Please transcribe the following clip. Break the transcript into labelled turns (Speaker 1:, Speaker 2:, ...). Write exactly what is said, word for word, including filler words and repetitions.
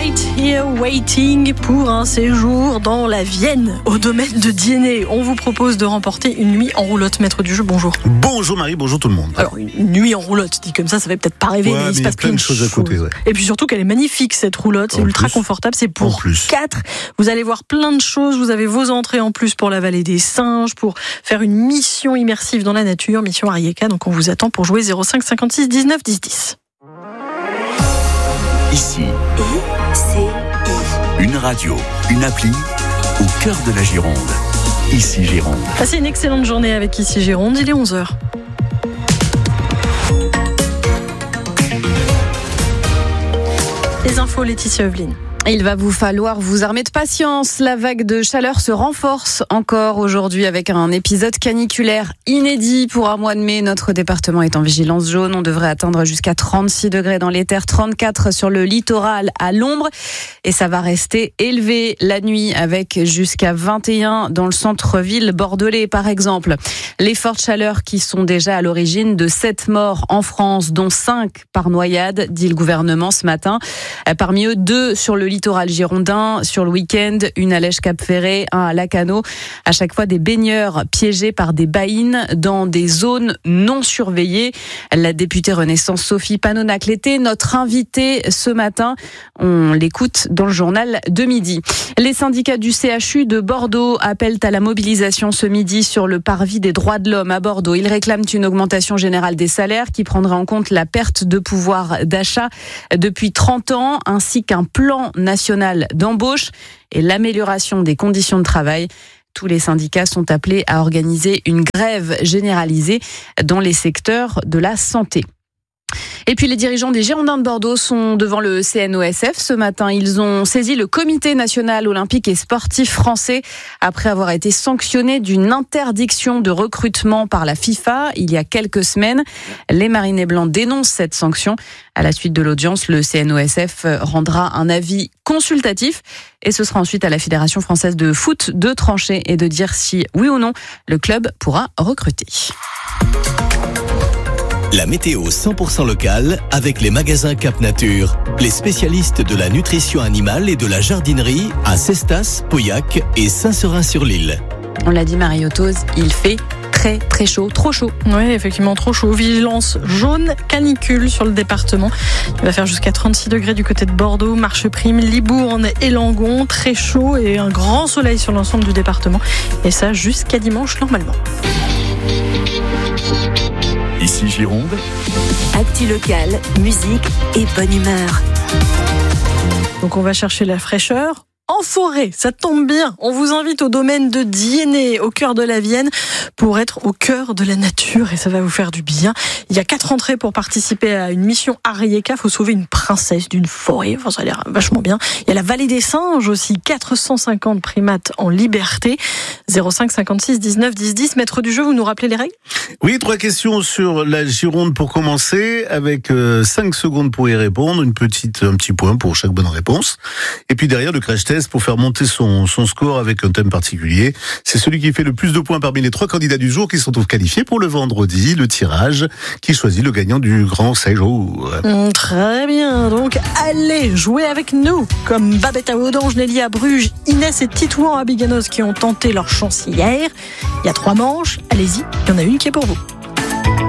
Speaker 1: Right Here Waiting pour un séjour dans la Vienne au domaine de Diennet. On vous propose de remporter une nuit en roulotte. Maître du jeu, bonjour.
Speaker 2: Bonjour Marie, bonjour tout le monde.
Speaker 1: Alors une nuit en roulotte, dit comme ça, ça fait peut-être pas rêver,
Speaker 2: ouais,
Speaker 1: mais il se passe
Speaker 2: plein de choses à côté. Ouais.
Speaker 1: Et puis surtout qu'elle est magnifique cette roulotte, c'est en ultra plus. confortable, c'est pour quatre. Vous allez voir plein de choses, vous avez vos entrées en plus pour la vallée des singes, pour faire une mission immersive dans la nature, mission Arieka. Donc on vous attend pour jouer zéro cinq cinquante-six dix-neuf dix dix.
Speaker 3: Ici,
Speaker 4: I C I.
Speaker 3: Une radio, une appli au cœur de la Gironde. Ici Gironde.
Speaker 1: Passez une excellente journée avec Ici Gironde, il est onze heures. Les infos, Laetitia Evelyne.
Speaker 5: Il va vous falloir vous armer de patience. La vague de chaleur se renforce encore aujourd'hui avec un épisode caniculaire inédit pour un mois de mai. Notre département est en vigilance jaune. On devrait atteindre jusqu'à trente-six degrés dans les terres, trente-quatre sur le littoral à l'ombre. Et ça va rester élevé la nuit avec jusqu'à vingt et un dans le centre-ville bordelais par exemple. Les fortes chaleurs qui sont déjà à l'origine de sept morts en France, dont cinq par noyade, dit le gouvernement ce matin. Parmi eux, deux sur le littoral girondin. Sur le week-end, une à Lège-Cap-Ferré, un à Lacano. À chaque fois, des baigneurs piégés par des baïnes dans des zones non surveillées. La députée Renaissance Sophie Panonac l'était notre invitée ce matin. On l'écoute dans le journal de midi. Les syndicats du C H U de Bordeaux appellent à la mobilisation ce midi sur le parvis des droits de l'homme à Bordeaux. Ils réclament une augmentation générale des salaires qui prendrait en compte la perte de pouvoir d'achat depuis trente ans, ainsi qu'un plan national d'embauche et l'amélioration des conditions de travail. Tous les syndicats sont appelés à organiser une grève généralisée dans les secteurs de la santé. Et puis les dirigeants des Girondins de Bordeaux sont devant le C N O S F ce matin. Ils ont saisi le Comité national olympique et sportif français après avoir été sanctionnés d'une interdiction de recrutement par la FIFA il y a quelques semaines. Les Marinés Blancs dénoncent cette sanction. À la suite de l'audience, le C N O S F rendra un avis consultatif et ce sera ensuite à la Fédération française de foot de trancher et de dire si, oui ou non, le club pourra recruter.
Speaker 6: La météo cent pour cent locale avec les magasins Cap Nature. Les spécialistes de la nutrition animale et de la jardinerie à Cestas, Pauillac et Saint-Seurin-sur-l'Île.
Speaker 5: On l'a dit, Marie-Otose, il fait très très chaud, trop chaud.
Speaker 1: Oui, effectivement, trop chaud. Vigilance jaune canicule sur le département. Il va faire jusqu'à trente-six degrés du côté de Bordeaux, Marcheprime, Libourne et Langon. Très chaud et un grand soleil sur l'ensemble du département. Et ça jusqu'à dimanche normalement.
Speaker 3: Ici Gironde.
Speaker 4: Actu locale, musique et bonne humeur.
Speaker 1: Donc on va chercher la fraîcheur en forêt, ça tombe bien. On vous invite au domaine de Diennet, au cœur de la Vienne, pour être au cœur de la nature et ça va vous faire du bien. Il y a quatre entrées pour participer à une mission Arieka. Il faut sauver une princesse d'une forêt. Enfin, ça a l'air vachement bien. Il y a la vallée des singes aussi, quatre cent cinquante primates en liberté. zéro cinq cinquante-six dix-neuf dix dix. Maître du jeu, vous nous rappelez les règles ?
Speaker 2: Oui, trois questions sur la Gironde pour commencer, avec euh, cinq secondes pour y répondre, une petite, un petit point pour chaque bonne réponse. Et puis derrière, le crash test pour faire monter son, son score avec un thème particulier. C'est celui qui fait le plus de points parmi les trois candidats du jour qui sont qualifiés pour le vendredi, le tirage, qui choisit le gagnant du grand séjour.
Speaker 1: Mmh, très bien, donc allez jouer avec nous, comme Babette à Audange, Nelly à Bruges, Inès et Titouan à Biganos qui ont tenté leur chance hier. Il y a trois manches, allez-y, il y en a une qui est pour vous.